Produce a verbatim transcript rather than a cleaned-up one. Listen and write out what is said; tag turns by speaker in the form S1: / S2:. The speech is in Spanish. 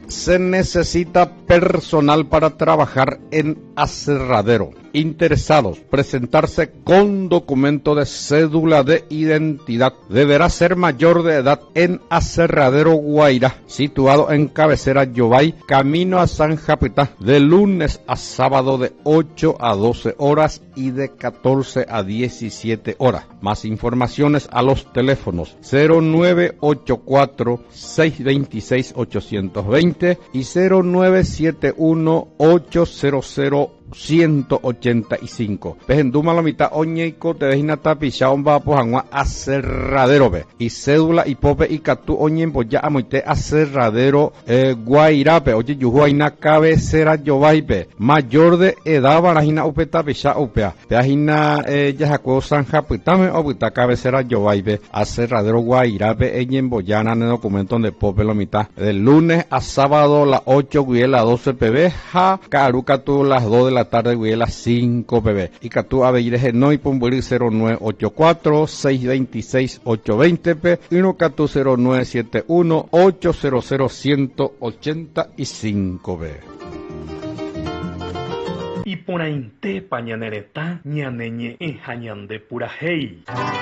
S1: Se necesita personal para trabajar en aserradero. Interesados, presentarse con documento de cédula de identidad. Deberá ser mayor de edad en Aserradero Guairá, situado en cabecera Yobay, camino a San Japitá, de lunes a sábado de ocho a doce horas y de catorce a diecisiete horas. Más informaciones a los teléfonos cero nueve ocho cuatro, seis dos seis, ocho dos cero y cero nueve siete uno, ocho cero cero, ciento ochenta y cinco. Pejenduma la mitad oñeiko te dejina tapicha omba pojangua aserradero be. Y cédula y pope y catu oñen ya amoite aserradero eh, Guairape. Oye yuhuaina cabecera yobaipe. Mayor de edad barajina upe tapicha upea. Pejina eh, yajacuo san japitame o puta cabecera yobaipe. Aserradero Guairape eñen boyana en el documento de pope la mitad. De lunes a sábado las ocho y las doce pb. Ja carucatu las dos de la tarde güey a las cinco pb. Y Catú Aveires no y Pumburí cero nueve ocho cuatro, seis dos seis, ocho dos cero p y no Catú cero nueve siete uno, ocho cero cero, ciento ochenta y cinco b.
S2: Y por ahí te pañanereta ñaneñe en jañande pura hey.